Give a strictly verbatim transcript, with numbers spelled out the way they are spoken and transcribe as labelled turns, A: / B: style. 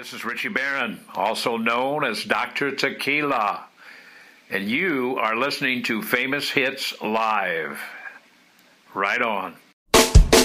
A: This is Richie Barron, also known as Doctor Tequila, and you are listening to Famous Hits Live. Right on.